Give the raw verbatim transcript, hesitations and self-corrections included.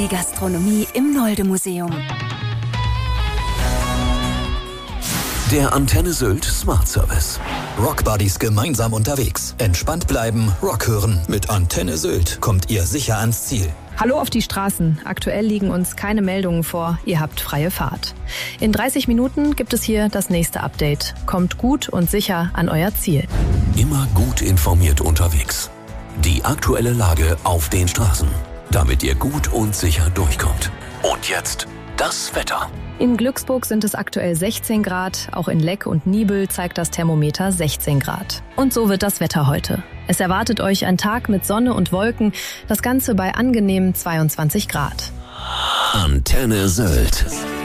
die Gastronomie im Nolde-Museum. Der Antenne Sylt Smart Service. Rockbuddies gemeinsam unterwegs. Entspannt bleiben, Rock hören. Mit Antenne Sylt kommt ihr sicher ans Ziel. Hallo auf die Straßen. Aktuell liegen uns keine Meldungen vor. Ihr habt freie Fahrt. In dreißig Minuten gibt es hier das nächste Update. Kommt gut und sicher an euer Ziel. Immer gut informiert unterwegs. Die aktuelle Lage auf den Straßen, damit ihr gut und sicher durchkommt. Und jetzt das Wetter. In Glücksburg sind es aktuell sechzehn Grad. Auch in Leck und Nibel zeigt das Thermometer sechzehn Grad. Und so wird das Wetter heute. Es erwartet euch ein Tag mit Sonne und Wolken. Das Ganze bei angenehmen zweiundzwanzig Grad. Antenne Sylt.